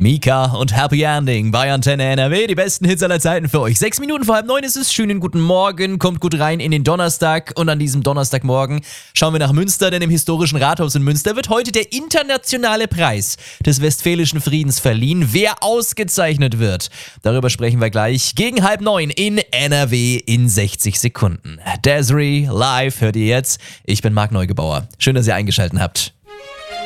Mika und Happy Ending bei Antenne NRW, die besten Hits aller Zeiten für euch. 6 Minuten vor 8:30 ist es. Schönen guten Morgen, kommt gut rein in den Donnerstag. Und an diesem Donnerstagmorgen schauen wir nach Münster, denn im historischen Rathaus in Münster wird heute der internationale Preis des Westfälischen Friedens verliehen. Wer ausgezeichnet wird, darüber sprechen wir gleich gegen 8:30 in NRW in 60 Sekunden. Desiree live hört ihr jetzt. Ich bin Marc Neugebauer. Schön, dass ihr eingeschaltet habt.